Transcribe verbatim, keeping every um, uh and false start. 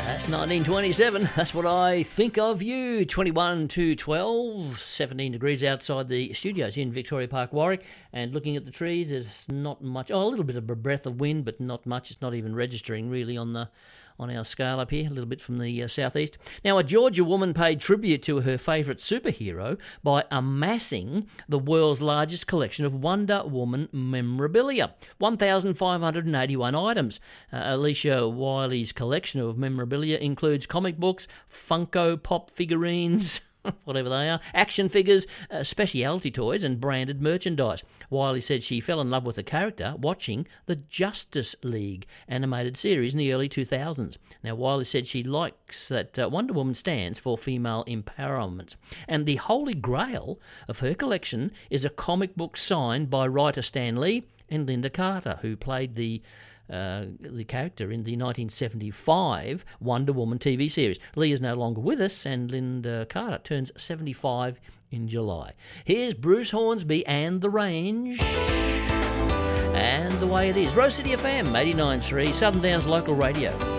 That's nineteen twenty-seven. That's what I think of you. twenty-one to twelve, seventeen degrees outside the studios in Victoria Park, Warwick. And looking at the trees, there's not much. Oh, a little bit of a breath of wind, but not much. It's not even registering really on the on our scale up here, a little bit from the uh, southeast. Now, a Georgia woman paid tribute to her favourite superhero by amassing the world's largest collection of Wonder Woman memorabilia, one thousand five hundred eighty-one items. Uh, Alicia Wiley's collection of memorabilia includes comic books, Funko Pop figurines, whatever they are, action figures, uh, specialty toys and branded merchandise. Wiley said she fell in love with the character watching the Justice League animated series in the early two thousands. Now, Wiley said she likes that uh, Wonder Woman stands for female empowerment. And the holy grail of her collection is a comic book signed by writer Stan Lee and Linda Carter, who played the Uh, the character in the nineteen seventy-five Wonder Woman T V series. Lee is no longer with us, and Linda Carter turns seventy-five in July. Here's Bruce Hornsby and The Range. And the way it is. Rose City F M, eighty-nine point three, Southern Downs Local Radio.